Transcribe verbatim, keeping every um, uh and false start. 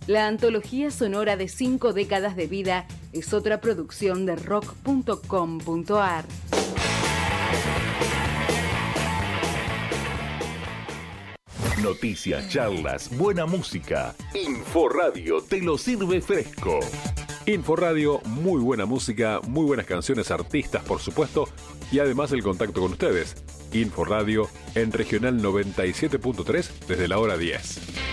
La antología sonora de cinco décadas de vida es otra producción de rock punto com punto ar. Noticias, charlas, buena música. Inforadio te lo sirve fresco. Inforadio, muy buena música, muy buenas canciones, artistas, por supuesto, y además el contacto con ustedes. Inforadio en Regional noventa y siete punto tres desde la hora diez.